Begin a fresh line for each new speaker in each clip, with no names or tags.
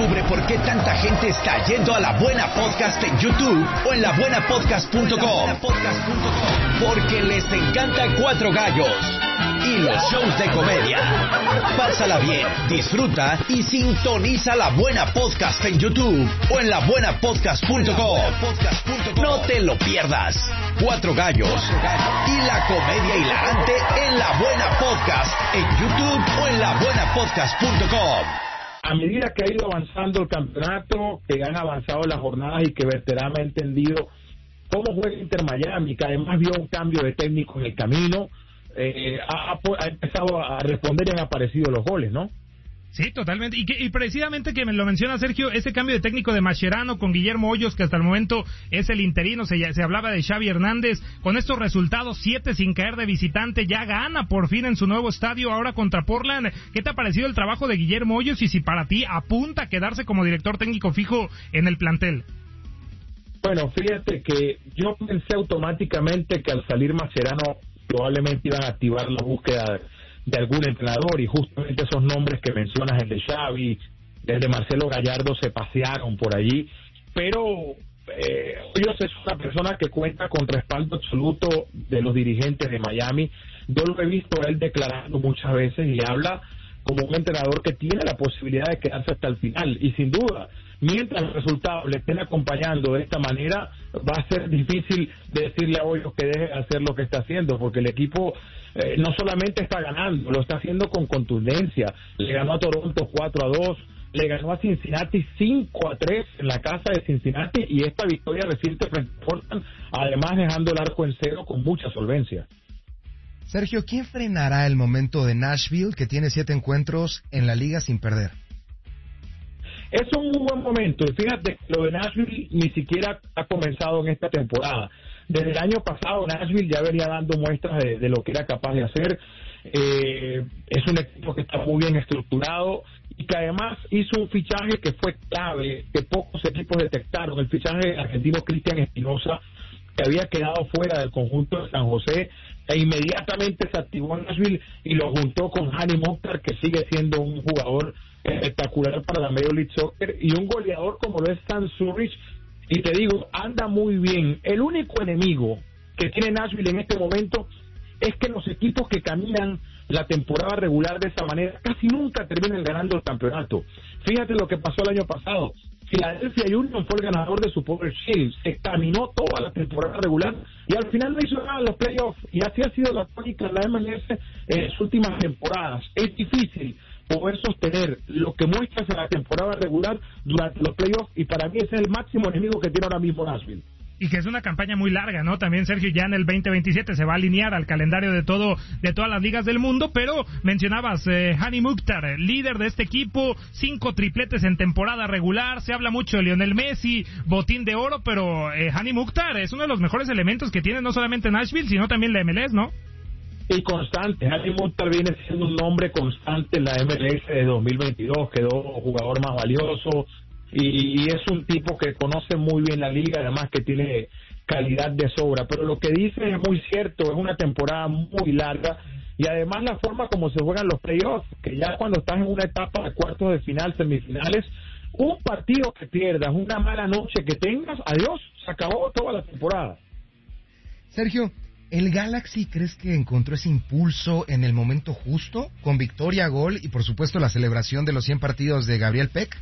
Descubre por qué tanta gente está yendo a La Buena Podcast en YouTube o en labuenapodcast.com. Porque les encanta Cuatro Gallos y los shows de comedia. Pásala bien, disfruta y sintoniza La Buena Podcast en YouTube o en labuenapodcast.com. No te lo pierdas. Cuatro Gallos y la comedia hilarante en La Buena Podcast en YouTube o en labuenapodcast.com.
A medida que ha ido avanzando el campeonato, que han avanzado las jornadas y que Berterame ha entendido cómo juega Inter Miami, que además vio un cambio de técnico en el camino, ha empezado a responder y han aparecido los goles, ¿no?
Sí, totalmente. Y precisamente que me lo menciona Sergio, ese cambio de técnico de Mascherano con Guillermo Hoyos, que hasta el momento es el interino, se hablaba de Xavi Hernández, con estos resultados, 7 sin caer de visitante, ya gana por fin en su nuevo estadio, ahora contra Portland. ¿Qué te ha parecido el trabajo de Guillermo Hoyos y si para ti apunta a quedarse como director técnico fijo en el plantel? Bueno, fíjate que yo pensé automáticamente que al salir Mascherano probablemente iban a activar la búsqueda de algún entrenador, y justamente esos nombres que mencionas, el de Xavi, el de Marcelo Gallardo, se pasearon por allí, pero Hoyos es una persona que cuenta con respaldo absoluto de los dirigentes de Miami. Yo lo he visto a él declarando muchas veces y habla como un entrenador que tiene la posibilidad de quedarse hasta el final, y sin duda, mientras los resultados le estén acompañando de esta manera, va a ser difícil decirle a Hoyos que deje de hacer lo que está haciendo, porque el equipo no solamente está ganando, lo está haciendo con contundencia. Le ganó a Toronto 4-2, le ganó a Cincinnati 5-3 en la casa de Cincinnati, y esta victoria reciente frente a Portland, además dejando el arco en cero con mucha solvencia.
Sergio, ¿quién frenará el momento de Nashville, que tiene 7 encuentros en la liga sin perder?
Es un muy buen momento, y fíjate, lo de Nashville ni siquiera ha comenzado en esta temporada. Desde el año pasado Nashville ya venía dando muestras de lo que era capaz de hacer. Es un equipo que está muy bien estructurado y que además hizo un fichaje que fue clave, que pocos equipos detectaron, el fichaje argentino Cristian Espinosa, que había quedado fuera del conjunto de San José, e inmediatamente se activó en Nashville y lo juntó con Hani Mukhtar, que sigue siendo un jugador espectacular para la Major League Soccer, y un goleador como lo es Sam Surridge, y te digo, anda muy bien. El único enemigo que tiene Nashville en este momento es que los equipos que caminan la temporada regular de esa manera casi nunca terminan ganando el campeonato. Fíjate lo que pasó el año pasado. Philadelphia Union fue el ganador de su Supporters Shield, se caminó toda la temporada regular y al final no hizo nada en los playoffs, y así ha sido la tónica en la MLS en las últimas temporadas. Es difícil poder sostener lo que muestras en la temporada regular durante los playoffs, y para mí ese es el máximo enemigo que tiene ahora mismo Nashville. Y que es una campaña muy larga, ¿no? También, Sergio, ya en el 2027 se va a alinear al calendario de todas las ligas del mundo, pero mencionabas Hani Mukhtar, líder de este equipo, 5 tripletes en temporada regular, se habla mucho de Lionel Messi, botín de oro, pero Hani Mukhtar es uno de los mejores elementos que tiene no solamente Nashville, sino también la MLS, ¿no? Y constante, Hani Mukhtar viene siendo un nombre constante en la MLS de 2022, quedó jugador más valioso, y es un tipo que conoce muy bien la liga, además que tiene calidad de sobra. Pero lo que dice es muy cierto, es una temporada muy larga, y además la forma como se juegan los playoffs, que ya cuando estás en una etapa de cuartos de final, semifinales, un partido que pierdas, una mala noche que tengas, adiós, se acabó toda la temporada.
Sergio, ¿el Galaxy crees que encontró ese impulso en el momento justo, con victoria, gol y por supuesto la celebración de los 100 partidos de Gabriel Peck?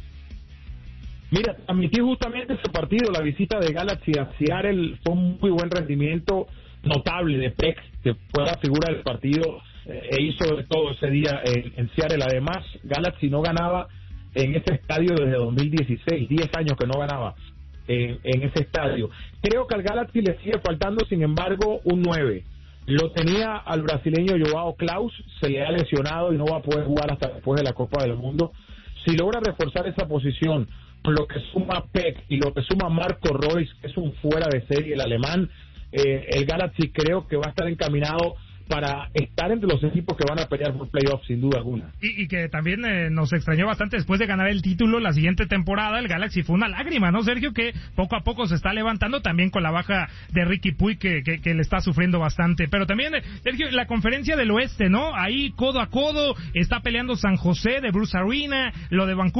Mira, transmití justamente ese partido, la visita de Galaxy a Seattle, fue un muy buen rendimiento, notable de Peck, que fue la figura del partido, e hizo de todo ese día en Seattle. Además, Galaxy no ganaba en ese estadio desde 2016, 10 años que no ganaba en ese estadio. Creo que al Galaxy le sigue faltando, sin embargo, un 9. Lo tenía al brasileño Joao Klaus, se le ha lesionado y no va a poder jugar hasta después de la Copa del Mundo. Si logra reforzar esa posición, lo que suma Peck y lo que suma Marco Reus, que es un fuera de serie, el alemán, el Galaxy creo que va a estar encaminado para estar entre los equipos que van a pelear por playoffs, sin duda alguna. Y que también nos extrañó bastante después de ganar el título la siguiente temporada. El Galaxy fue una lágrima, ¿no, Sergio? Que poco a poco se está levantando, también con la baja de Ricky Puig, que le está sufriendo bastante. Pero también, Sergio, la conferencia del oeste, ¿no? Ahí codo a codo está peleando San José de Bruce Arena, lo de Vancouver